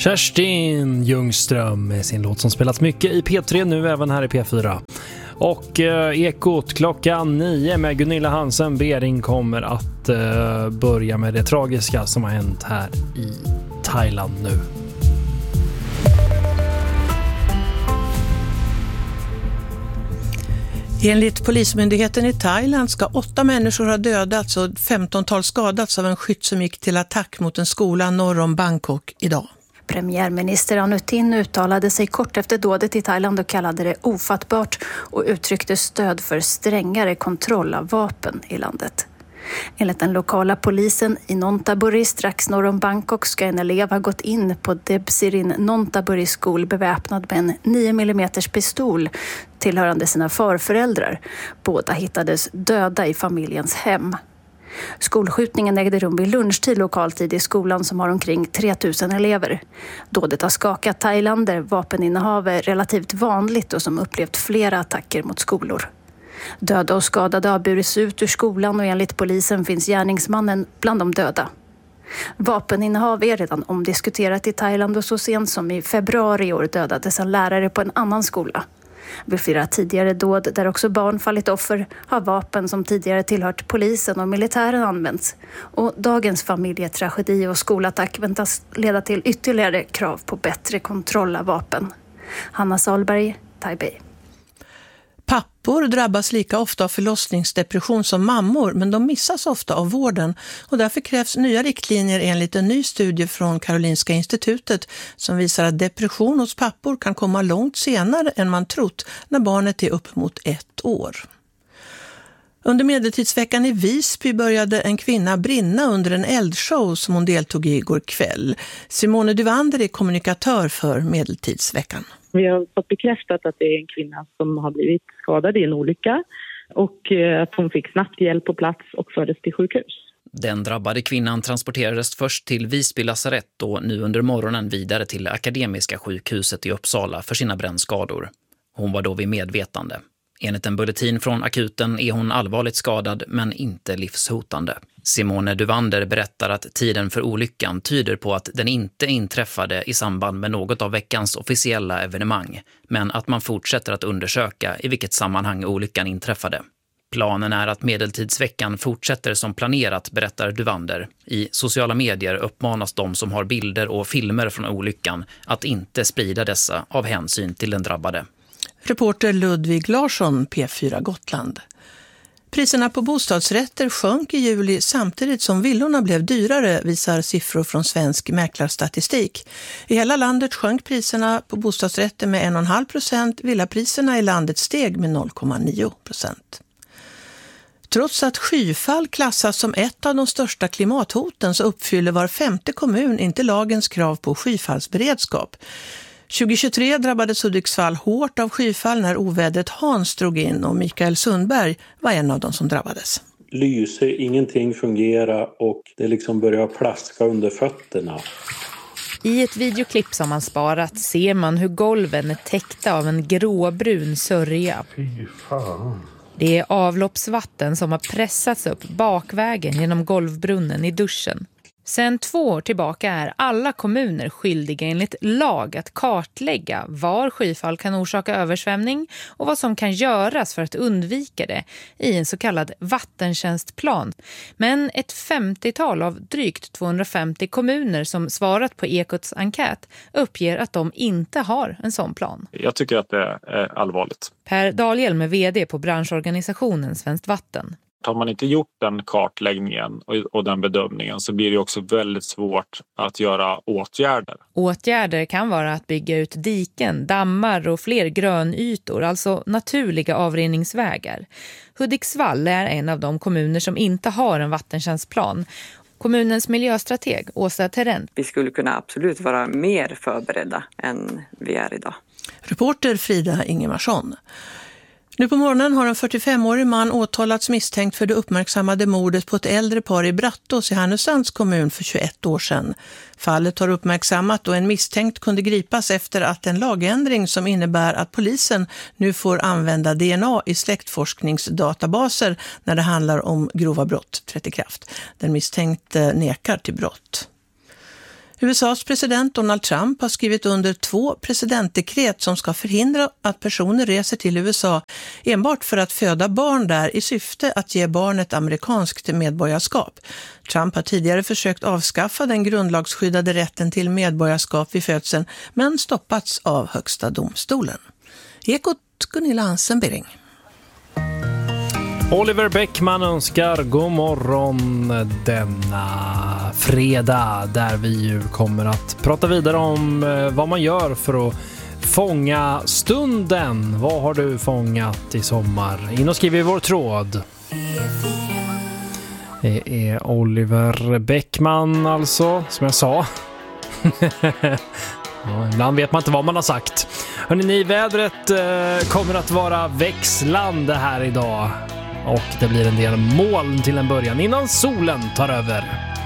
Kerstin Ljungström med sin låt som spelats mycket i P3, nu även här i P4. Och Ekot klockan 9 med Gunilla Hansen Bering kommer att börja med det tragiska som har hänt här i Thailand nu. Enligt Polismyndigheten i Thailand ska 8 människor ha dödats och 15-tal skadats av en skytt som gick till attack mot en skola norr om Bangkok idag. Premiärminister Anutin uttalade sig kort efter dådet i Thailand och kallade det ofattbart och uttryckte stöd för strängare kontroll av vapen i landet. Enligt den lokala polisen i Nonthaburi strax norr om Bangkok ska en elev ha gått in på Debsirin Nonthaburi skol beväpnad med en 9 mm pistol tillhörande sina farföräldrar. Båda hittades döda i familjens hem. Skolskjutningen ägde rum vid lunchtid lokaltid i skolan som har omkring 3000 elever. Dådet har skakat Thailand där vapeninnehav är relativt vanligt och som upplevt flera attacker mot skolor. Döda och skadade har burits ut ur skolan och enligt polisen finns gärningsmannen bland de döda. Vapeninnehav är redan omdiskuterat i Thailand och så sent som i februari i år dödades en lärare på en annan skola. Vid flera tidigare dåd där också barn fallit offer har vapen som tidigare tillhört polisen och militären använts. Och dagens familjetragedi och skolattack väntas leda till ytterligare krav på bättre kontroll av vapen. Hanna Salberg, Taipei. Pappor drabbas lika ofta av förlossningsdepression som mammor, men de missas ofta av vården och därför krävs nya riktlinjer enligt en ny studie från Karolinska institutet som visar att depression hos pappor kan komma långt senare än man trott när barnet är upp mot 1 år. Under medeltidsveckan i Visby började en kvinna brinna under en eldshow som hon deltog i igår kväll. Simone Duvander är kommunikatör för medeltidsveckan. Vi har fått bekräftat att det är en kvinna som har blivit skadad i en olycka och att hon fick snabbt hjälp på plats och fördes till sjukhus. Den drabbade kvinnan transporterades först till Visby lasarett och nu under morgonen vidare till Akademiska sjukhuset i Uppsala för sina brännskador. Hon var då vid medvetande. Enligt en bulletin från akuten är hon allvarligt skadad men inte livshotande. Simone Duvander berättar att tiden för olyckan tyder på att den inte inträffade i samband med något av veckans officiella evenemang, men att man fortsätter att undersöka i vilket sammanhang olyckan inträffade. Planen är att medeltidsveckan fortsätter som planerat, berättar Duvander. I sociala medier uppmanas de som har bilder och filmer från olyckan att inte sprida dessa av hänsyn till den drabbade. Reporter Ludvig Larsson, P4 Gotland. Priserna på bostadsrätter sjönk i juli samtidigt som villorna blev dyrare, visar siffror från svensk mäklarstatistik. I hela landet sjönk priserna på bostadsrätter med 1,5%, villapriserna i landet steg med 0,9%. Trots att skyfall klassas som ett av de största klimathoten så uppfyller var 5:e kommun inte lagens krav på skyfallsberedskap. 2023 drabbades Hudiksvall hårt av skyfall när ovädret Hans drog in och Mikael Sundberg var en av de som drabbades. Lyser, ingenting fungerar och det liksom börjar plaska under fötterna. I ett videoklipp som man sparat ser man hur golven är täckta av en gråbrun sörja. Fy fan. Det är avloppsvatten som har pressats upp bakvägen genom golvbrunnen i duschen. Sedan 2 år tillbaka är alla kommuner skyldiga enligt lag att kartlägga var skyfall kan orsaka översvämning och vad som kan göras för att undvika det i en så kallad vattentjänstplan. Men ett 50-tal av drygt 250 kommuner som svarat på Ekots enkät uppger att de inte har en sån plan. Jag tycker att det är allvarligt. Per Dahlhjelm är vd på branschorganisationen Svenskt Vatten. Har man inte gjort den kartläggningen och den bedömningen så blir det också väldigt svårt att göra åtgärder. Åtgärder kan vara att bygga ut diken, dammar och fler grönytor, alltså naturliga avrinningsvägar. Hudiksvall är en av de kommuner som inte har en vattentjänstplan. Kommunens miljöstrateg Åsa Terrent. Vi skulle kunna absolut vara mer förberedda än vi är idag. Reporter Frida Ingemarsson. Nu på morgonen har en 45-årig man åtalats misstänkt för det uppmärksammade mordet på ett äldre par i Brattås i Härnösands kommun för 21 år sedan. Fallet har uppmärksammat och en misstänkt kunde gripas efter att en lagändring som innebär att polisen nu får använda DNA i släktforskningsdatabaser när det handlar om grova brott trätt i kraft. Den misstänkte nekar till brott. USAs president Donald Trump har skrivit under 2 presidentdekret som ska förhindra att personer reser till USA enbart för att föda barn där i syfte att ge barnet amerikanskt medborgarskap. Trump har tidigare försökt avskaffa den grundlagsskyddade rätten till medborgarskap vid födseln men stoppats av Högsta domstolen. Ekot Gunilla Hansen-Bering. Oliver Bäckman önskar god morgon denna fredag där vi ju kommer att prata vidare om vad man gör för att fånga stunden. Vad har du fångat i sommar? In och skriv i vår tråd. Det är Oliver Bäckman alltså, som jag sa. Ja, ibland vet man inte vad man har sagt. Hörrni, vädret kommer att vara växlande här idag. Och det blir en del moln till en början innan solen tar över.